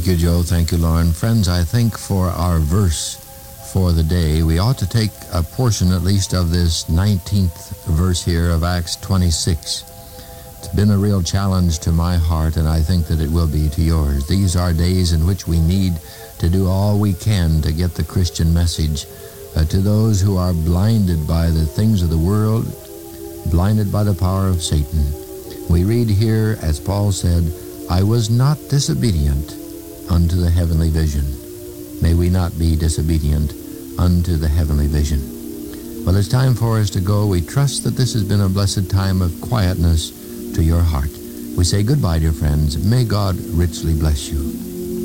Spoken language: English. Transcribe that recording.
Thank you, Joe. Thank you, Lauren. Friends, I think for our verse for the day, we ought to take a portion at least of this 19th verse here of Acts 26. It's been a real challenge to my heart, and I think that it will be to yours. These are days in which we need to do all we can to get the Christian message to those who are blinded by the things of the world, blinded by the power of Satan. We read here, as Paul said, I was not disobedient unto the heavenly vision. May we not be disobedient unto the heavenly vision. Well, it's time for us to go. We trust that this has been a blessed time of quietness to your heart. We say goodbye, dear friends. May God richly bless you.